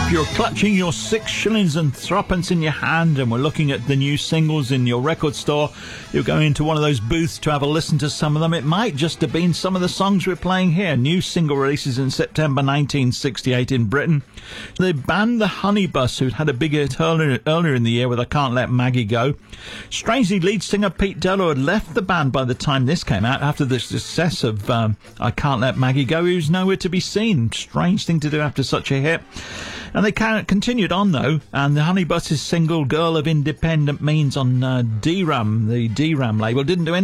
You're clutching your 6 shillings and threepence in your hand and we're looking at the new singles in your record store. You're going into one of those booths to have a listen to some of them. It might just have been some of the songs we're playing here. New single releases in September 1968 in Britain. The band The Honeybus, who'd had a big hit earlier in the year with I Can't Let Maggie Go. Strangely, lead singer Pete Dello had left the band by the time this came out after the success of I Can't Let Maggie Go. He was nowhere to be seen. Strange thing to do after such a hit. And they continued on, though, and the Honeybus's single Girl of Independent Means on DRAM, the DRAM label, didn't do anything.